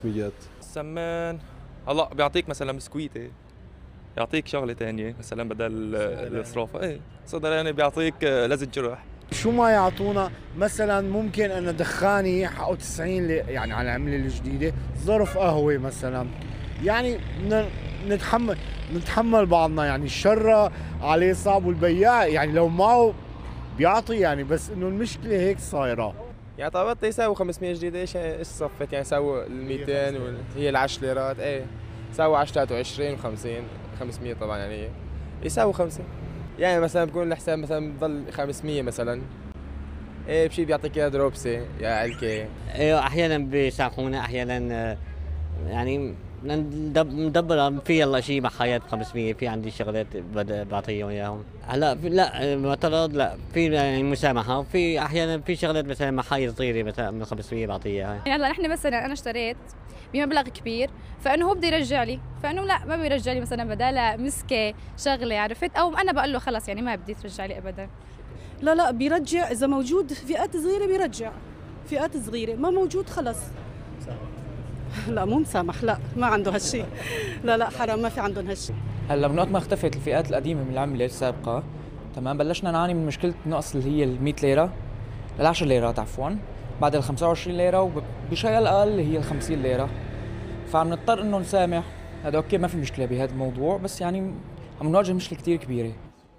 ميات. السمان هلا بيعطيك مثلا بسكويتة، يعطيك شغلة تانية مثلا بدل الصرافة، ايه صدراني بيعطيك لزج جرح. شو ما يعطونا مثلا ممكن ان دخاني حقه 90 يعني على العمله الجديده، ظرف قهوه مثلا، يعني نتحمل نتحمل بعضنا، يعني الشر عليه صعب، والبياع يعني لو معه بيعطي يعني، بس انه المشكله هيك صايره. يعني طلبت يساوي 500 جديد، ايش صفت يعني سووا ال 200 هي ال 10 ليرات، ايه سووا 10 23 و50 500 طبعا يعني يساوي 5. يعني مثلا بكون الحساب مثلا بضل 500 مثلا، ايه بشي بيعطيك اياها دروبسي يا علكي. ايوه احيانا بيسامحونا، احيانا يعني ندبر في يلا شيء بحياة 500، في عندي شغلات بعطيهم اياهم. هلا لا معترض، لا في يعني مسامحة، وفي احيانا في شغلات مثلا محاية صغيرة مثلا من 500 بعطيها اياها. يعني هلا نحن مثلا انا اشتريت بمبلغ كبير، فانه هو بده يرجع لي، فانه لا ما بيرجع لي مثلا بدالها مسكه شغله، عرفت؟ او انا بقول له خلص يعني ما بدي ترجع لي ابدا. لا بيرجع، إذا موجود فئات صغيرة بيرجع، فئات صغيرة ما موجود خلص. لا مو مسامح، لا ما عنده هالشيء. لا حرام، ما في عندهم هالشيء. هلا من وقت ما اختفت الفئات القديمه من العمله السابقه، تمام، بلشنا نعاني من مشكله نقص اللي هي ال 100 ليره، ال 10 ليرات عفوا، بعد ال 25 ليره، وبشيء اقل اللي هي ال 50 ليره. فعم نضطر انه نسامح. هذا اوكي، ما في مشكله بهذا الموضوع، بس يعني عم نواجه مشكله كثير كبيره.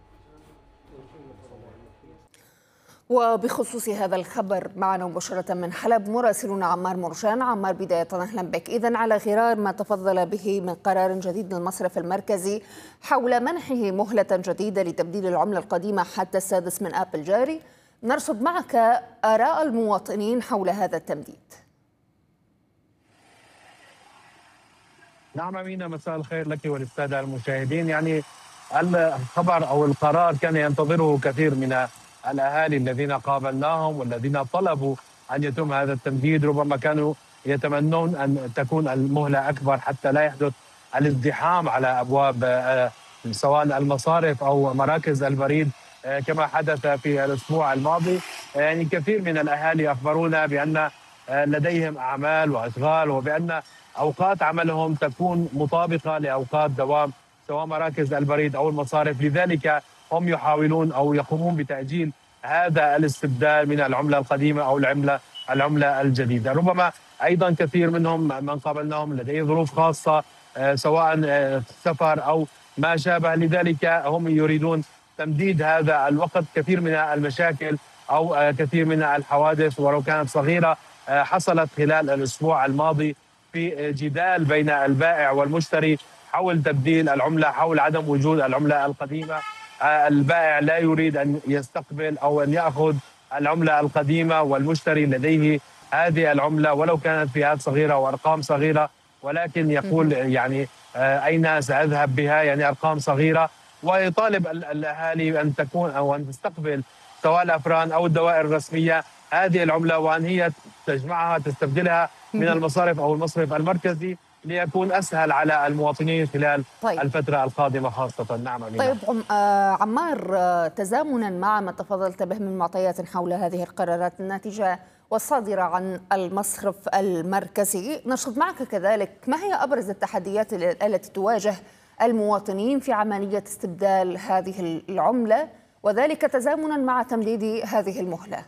وبخصوص هذا الخبر معنا مباشرة من حلب مراسلنا عمار مرجان. عمار، بداية أهلا بك. إذن على غرار ما تفضل به من قرار جديد للمصرف المركزي حول منحه مهلة جديدة لتبديل العملة القديمة حتى السادس من آب الجاري، نرصد معك آراء المواطنين حول هذا التمديد. نعم أمينة، مساء الخير لك وللسادة المشاهدين. يعني الخبر أو القرار كان ينتظره كثير من الأهالي الذين قابلناهم والذين طلبوا أن يتم هذا التمديد. ربما كانوا يتمنون أن تكون المهلة أكبر حتى لا يحدث الازدحام على أبواب سواء المصارف أو مراكز البريد كما حدث في الأسبوع الماضي. يعني كثير من الأهالي أخبرونا بأن لديهم أعمال وأشغال، وبأن أوقات عملهم تكون مطابقة لأوقات دوام سواء مراكز البريد أو المصارف، لذلك هم يحاولون أو يقومون بتأجيل هذا الاستبدال من العملة القديمة أو العملة الجديدة. ربما أيضا كثير منهم من قابلناهم لديه ظروف خاصة سواء سفر أو ما شابه، لذلك هم يريدون تمديد هذا الوقت. كثير من المشاكل أو كثير من الحوادث ولو كانت صغيرة حصلت خلال الأسبوع الماضي في جدال بين البائع والمشتري حول تبديل العملة، حول عدم وجود العملة القديمة. البائع لا يريد أن يستقبل أو أن يأخذ العملة القديمة، والمشتري لديه هذه العملة ولو كانت فئات صغيرة وأرقام صغيرة، ولكن يقول يعني أين سأذهب بها، يعني أرقام صغيرة. ويطالب الأهالي أن تكون أو أن تستقبل سواء الأفران أو الدوائر الرسمية هذه العملة، وأن هي تجمعها تستبدلها من المصارف أو المصرف المركزي ليكون أسهل على المواطنين خلال الفترة القادمة خاصة. نعم أمينة. طيب عمار، تزامنا مع ما تفضلت به من معطيات حول هذه القرارات الناتجة والصادرة عن المصرف المركزي، نشرد معك كذلك ما هي أبرز التحديات التي تواجه المواطنين في عملية استبدال هذه العملة، وذلك تزامنا مع تمديد هذه المهلة؟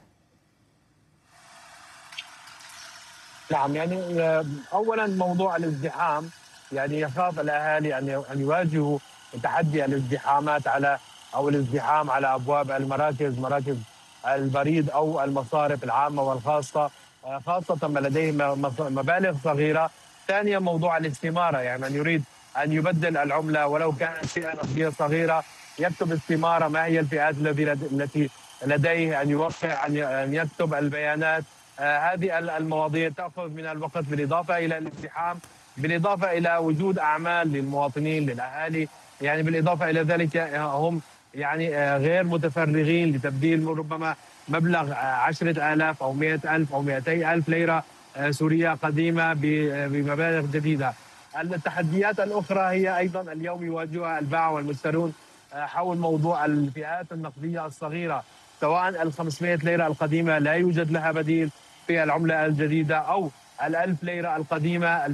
نعم، يعني اولا موضوع الازدحام، يعني يخاف الاهالي ان يواجهوا تحدي الازدحامات على او الازدحام على ابواب مراكز البريد او المصارف العامه والخاصه، خاصه ما لديهم مبالغ صغيره. ثانيا موضوع الاستماره، يعني من يريد ان يبدل العمله ولو كانت فئه نقديه صغيره يكتب استماره ما هي الفئات التي لديه، ان يوقع ان يكتب البيانات. هذه المواضيع تأخذ من الوقت، بالإضافة إلى الازدحام، بالإضافة إلى وجود أعمال للمواطنين للأهالي. يعني بالإضافة إلى ذلك هم يعني غير متفرغين لتبديل ربما مبلغ 10,000 أو 100,000 أو 200,000 ليرة سورية قديمة بمبالغ جديدة. التحديات الأخرى هي أيضا اليوم يواجهها البائع والمشترون حول موضوع الفئات النقدية الصغيرة، سواء ال 500 ليرة القديمة لا يوجد لها بديل في العملة الجديدة، أو ال1000 ليرة القديمة